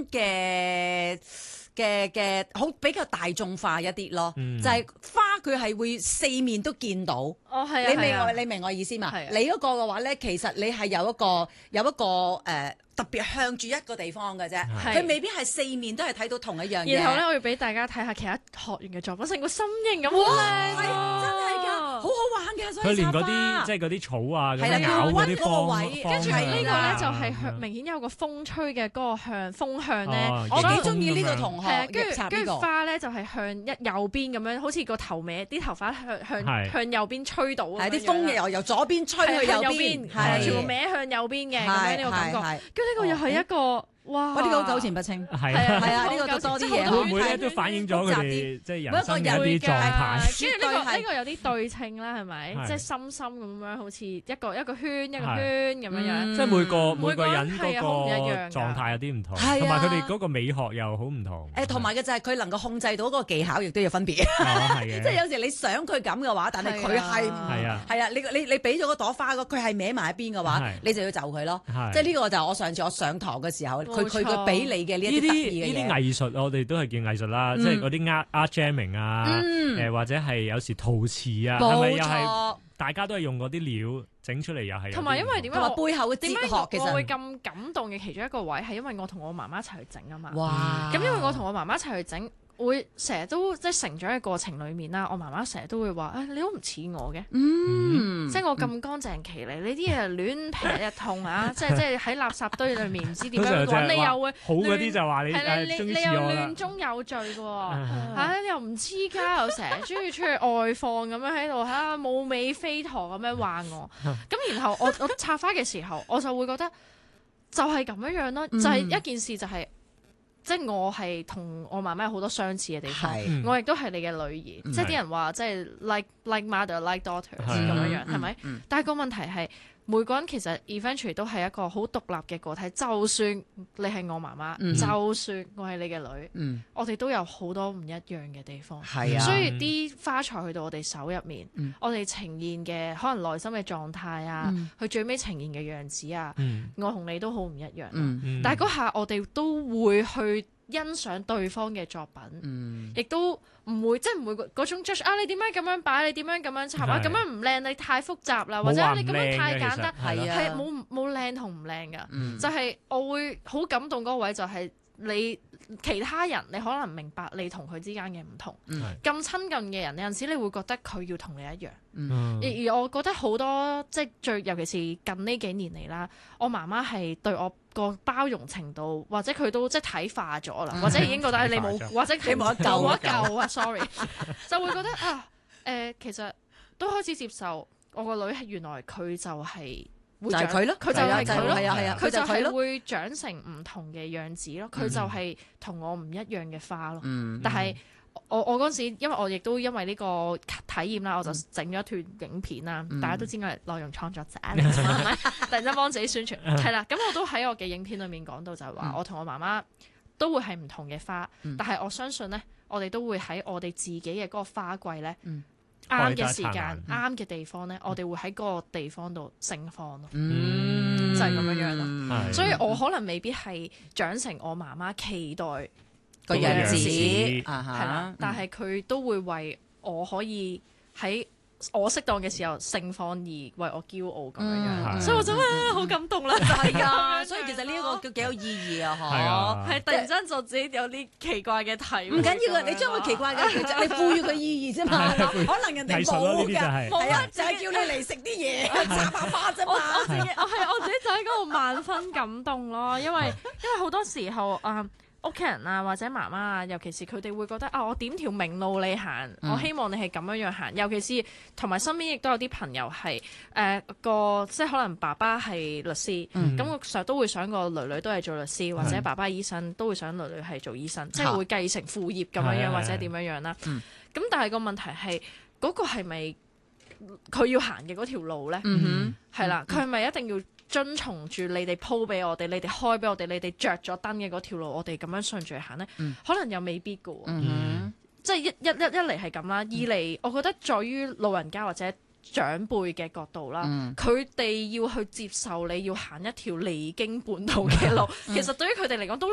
嘅好比較大眾化一啲咯，就係花佢係會四面都見到。 哦，係啊， 你明我意思嘛？ 係啊你嗰個嘅話咧，其實你係有一個特別向住一個地方嘅啫，佢未必係四面都係睇到同一樣嘢。 然後咧，我要俾大家睇下其他學員嘅作品，成個心形咁靚喎， 真係㗎，好好玩嘅。所以佢連嗰啲即係嗰啲草啊，咁樣咬嗰啲方， 跟住呢個咧就係明顯有個風吹嘅嗰個風向咧， 我幾中意呢個同學。 跟住花咧就係向右邊咁樣，好似個頭尾啲頭髮向右邊吹到， 係啲風由左邊吹去右邊， 係全部歪向右邊嘅咁樣呢個感覺。跟住呢個又係一個。哇！ 我呢個好糾纏不清， 係啊， 呢個都多啲嘢， 會唔會咧都反映咗佢哋即係人生嘅一啲狀態？ 跟住呢個有啲對稱啦，係咪？即係深深咁樣，好似一個圈一個圈咁樣樣。 即係每個人嗰個狀態有啲唔同，同埋佢哋嗰個美學又好唔同。 同埋嘅就係佢能夠控制到嗰個技巧，亦都有分別。即係有時你想佢咁嘅話，但係佢係係啊，你俾咗嗰朵花，佢係歪埋一邊嘅話，你就要就佢咯。即係呢個就係我上次我上堂嘅時候。佢俾你嘅呢一啲得意嘅嘢， 呢啲藝術我哋都係叫藝術啦，即係嗰啲art jamming 啊，或者係有時陶瓷啊，係咪又係大家都係用嗰啲料整出嚟又係？ 同埋因為點解背後嘅哲學其實我會咁感動嘅其中一個位係因為我同我媽媽一齊去整啊嘛。 哇！ 咁因為我同我媽媽一齊去整。會成日都即係成長嘅過程裡面啦，我媽媽成日都會話：你好唔似我嘅，即係我咁乾淨企理，你啲嘢亂劈一通啊！即係喺垃圾堆裡面唔知點樣揾，你又會好嗰啲就話你你又亂中有序嘅喎，你又唔黐家，又成日中意出去外放咁樣喺度冇尾飛陀咁樣話我，咁然後我插花嘅時候，我就會覺得就係咁樣樣咯，就係一件事就係。即係我係同我媽媽有好多相似嘅地方，我亦都係你嘅女兒，即係啲人話即係 like mother like daughter 咁樣樣，係咪？但係個問題係每個人其實 eventually 都係一個好獨立嘅個體，就算你係我媽媽，就算我係你嘅女，我哋都有好多唔一樣嘅地方。所以啲花材去到我哋手入面，我哋呈現嘅可能內心嘅狀態啊，佢最尾呈現嘅樣子啊，我同你都好唔一樣。但係嗰下我哋都會去欣賞對方嘅作品，亦都唔會嗰種 judge 你點樣咁樣擺，你點樣咁樣插咁樣唔靚，你太複雜啦，或者你咁樣太簡單，係冇靚同唔靚㗎，就係我會好感動嗰位就係你其他人，你可能明白你同佢之間嘅唔同，咁親近嘅人，有陣時你會覺得佢要同你一樣，而我覺得好多即係尤其是近呢幾年嚟啦，我媽媽係對我個包容程度，或者佢都即係睇化咗啦，或者已經覺得你冇，或者你冇得救啊 ，sorry， 就會覺得其實都開始接受我個女係原來佢就係。就係佢咯，佢就係佢咯，佢就係會長成唔同嘅樣子咯，佢就係同我唔一樣嘅花咯。但係我嗰陣時，因為我亦都因為呢個體驗啦，我就整咗一段影片啦。大家都知我係內容創作者，係咪？突然間幫自己宣傳，係啦。咁我都喺我嘅影片裏面講到就係話，我同我媽媽都會係唔同嘅花，但係我相信咧，我哋都會喺我哋自己嘅嗰個花季咧。啱嘅時間，啱嘅地方咧，我哋會喺嗰個地方度盛放咯，就係咁樣樣咯。所以我可能未必係長成我媽媽期待個樣子， 係啦，但係佢都會為我可以喺我適當嘅時候盛放而為我驕傲咁樣樣，所以我就好感動啦，係㗎。所以其實呢一個幾有意義啊，係突然間就自己有啲奇怪嘅題目。唔緊要㗎，你將佢奇怪嘅其實你賦予佢意義啫嘛。可能人哋冇㗎，係啊，就係叫你嚟食啲嘢，插下花啫嘛。我自己就喺嗰度萬分感動咯，因為好多時候屋企人啊，或者媽媽啊，尤其是佢哋會覺得我點條明路你行，我希望你係咁樣行。尤其是同埋身邊亦都有啲朋友係即係可能爸爸係律師，咁我成日都會想個女女都係做律師，或者爸爸醫生都會想女女係做醫生，即係會繼承父業咁樣樣，或者點樣樣啦。咁但係個問題係嗰個係咪佢要行嘅嗰條路咧？係啦，佢係咪一定要遵從住你哋鋪俾我哋，你哋開俾我哋，你哋着咗燈嘅嗰條路，我哋咁樣順住去行咧，可能又未必㗎喎。即係一嚟係咁啦，二嚟我覺得在於老人家或者長輩嘅角度啦，佢哋要去接受你要行一條離經叛道嘅路，其實對於佢哋嚟講都